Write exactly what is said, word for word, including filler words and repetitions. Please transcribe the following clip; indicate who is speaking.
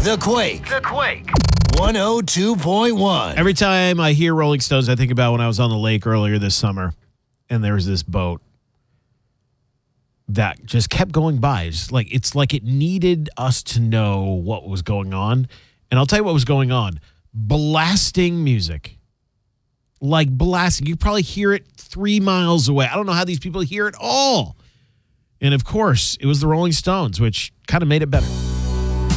Speaker 1: The Quake. The Quake. one oh two point one.
Speaker 2: Every time I hear Rolling Stones, I think about when I was on the lake earlier this summer, and there was this boat that just kept going by. It's like it's like it needed us to know what was going on. And I'll tell you what was going on. Blasting music. Like blasting. You probably hear it three miles away. I don't know how these people hear it all. And of course, it was the Rolling Stones, which kind of made it better.